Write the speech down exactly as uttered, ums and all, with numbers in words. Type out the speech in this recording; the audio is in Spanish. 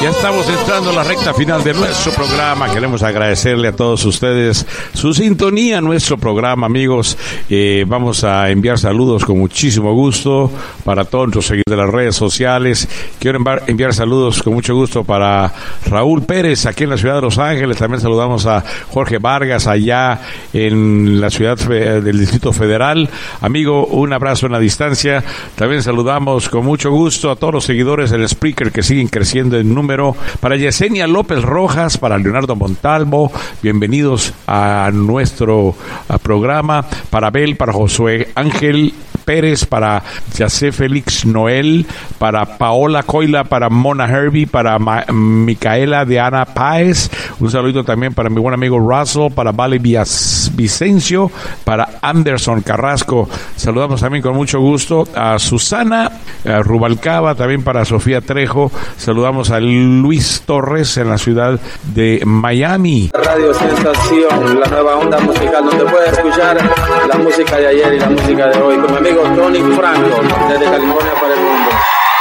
Ya estamos entrando a la recta final de nuestro programa. Queremos agradecerle a todos ustedes su sintonía a nuestro programa, amigos. Eh, vamos a enviar saludos con muchísimo gusto para todos nuestros seguidores de las redes sociales. Quiero enviar, enviar saludos con mucho gusto para Raúl Pérez, aquí en la ciudad de Los Ángeles. También saludamos a Jorge Vargas, allá en la ciudad fe, del Distrito Federal. Amigo, un abrazo en la distancia. También saludamos con mucho gusto a todos los seguidores del Spreaker que siguen creciendo en número. Para Yesenia López Rojas, para Leonardo Montalvo, bienvenidos a nuestro a programa. Para Abel, para Josué Ángel Pérez, para José Félix Noel, para Paola Coila, para Mona Herbie, para Ma- Micaela de Ana Páez. Un saludo también para mi buen amigo Russell, para Vale Vías Vicencio, para Anderson Carrasco. Saludamos también con mucho gusto a Susana a Rubalcaba, también para Sofía Trejo. Saludamos a Luis Torres en la ciudad de Miami. Radio Sensación, la nueva onda musical donde puedes escuchar la música de ayer y la música de hoy con mi amigo Tony Franco desde California para el mundo.